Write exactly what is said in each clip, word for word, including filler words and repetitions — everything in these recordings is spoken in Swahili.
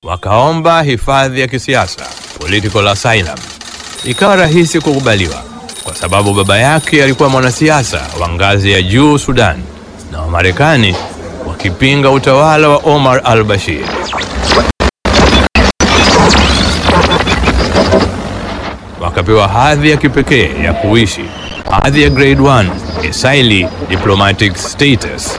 wakaomba hifadhi ya kisiasa, political asylum. Ikawa rahisi kukubaliwa kwa sababu baba yake alikuwa mwanasiasa wa ngazi ya juu Sudan, na Wamarekani wakipinga utawala wa Omar al-Bashir. Wakapewa hadhi ya kipekee ya kuishi, hadhi ya grade one, asylee diplomatic status.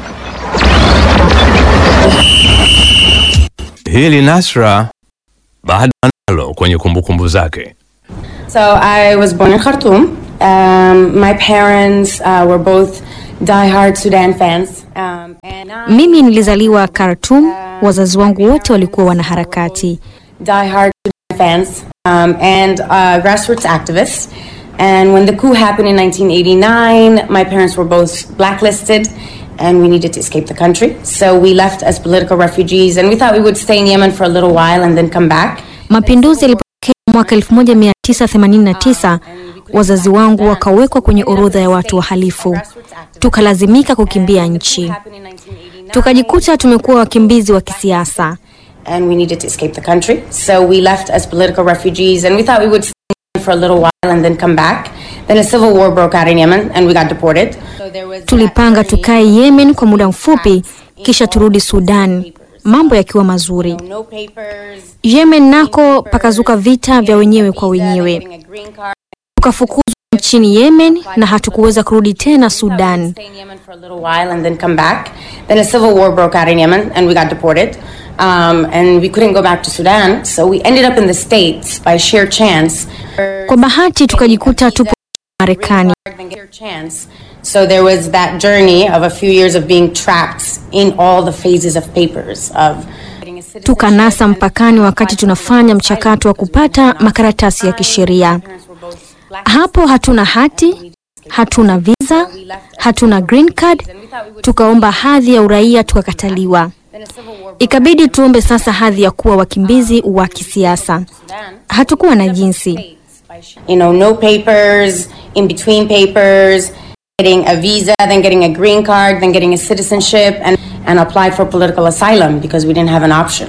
Hili Nasra baada nalo kwenye kumbukumbu zake. So I was born in Khartoum. Um, my parents uh, were both die-hard Sudan fans. Um, and I, Mimi nilizaliwa Khartoum, wazazi wangu wote walikuwa wanaharakati. Die-hard Sudan fans um, and uh, grassroots activists. And when the coup happened in nineteen eighty-nine, my parents were both blacklisted and we needed to escape the country. So we left as political refugees and we thought we would stay in Yemen for a little while and then come back. Mapinduzi yalipotokea mwaka elfu moja mia tisa themanini na tisa, wazazi wangu wakawekwa kwenye orodha ya watu wahalifu. Tukalazimika kukimbia nchi. Tukajikuta tumekuwa wakimbizi wa kisiasa. And we needed to escape the country. So we left as political refugees and we thought we would stay in Yemen for a little while and then come back. Then a civil war broke out in Yemen and we got deported. Tulipanga tukae Yemen kwa muda mfupi kisha turudi Sudan, mambo yakiwa mazuri. Yemen nako pakazuka vita vya wenyewe kwa wenyewe. Tukafukuzwa nchini Yemen na hatukuweza kurudi tena Sudan. Then a civil war broke out in Yemen and we got deported. Um, and we couldn't go back to Sudan, so we ended up in the States by sheer chance. Kwa bahati tukajikuta tupo Marekani. So there was that journey of a few years of being trapped in all the phases of papers of tukanasa mpakani wakati tunafanya mchakato wa kupata makaratasi ya kisheria. Hapo hatuna hati, hatuna visa, hatuna green card. Tukaomba hadhi ya uraia tukakataliwa. Ikabidi tuombe sasa hadhi ya kuwa wakimbizi wa kisiasa. Hatukuwa na jinsi. You know, no papers, in between papers, getting a visa, then getting a green card, then getting a citizenship, and, and applied for political asylum because we didn't have an option.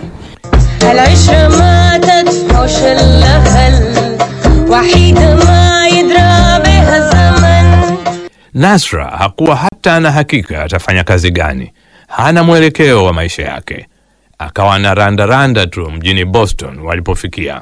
Nasra hakuwa hata na hakika atafanya kazi gani. Hana mwelekeo wa maisha yake. Akawa na randa randa tu mjini Boston walipofikia.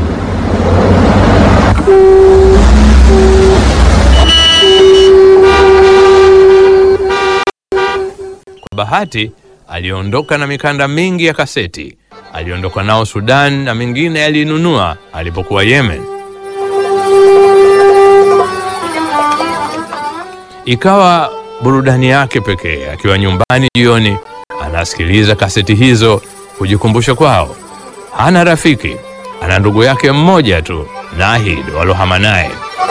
Kwa bahati aliondoka na mikanda mingi ya kaseti. Aliondoka nao Sudan na mingine alinunua alipokuwa Yemen. Ikawa burudani yake pekee akiwa nyumbani jioni, anasikiliza kaseti hizo kujikumbusha kwao. Hana rafiki, ana ndugu yake mmoja tu, Nahid, walohama naye.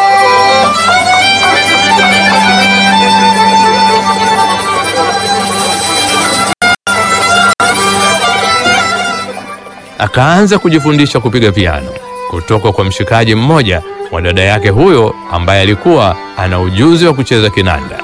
Akaanza kujifundisha kupiga piano kutoka kwa mshikaji mmoja wa dada yake huyo ambaye alikuwa ana ujuzi wa kucheza kinanda.